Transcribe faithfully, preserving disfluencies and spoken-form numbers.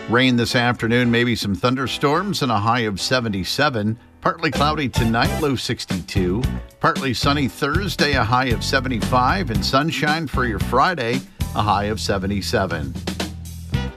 Rain this afternoon, maybe some thunderstorms, and a high of seventy-seven. Partly cloudy tonight, low sixty-two. Partly sunny Thursday, a high of seventy-five. And sunshine for your Friday, a high of seventy-seven.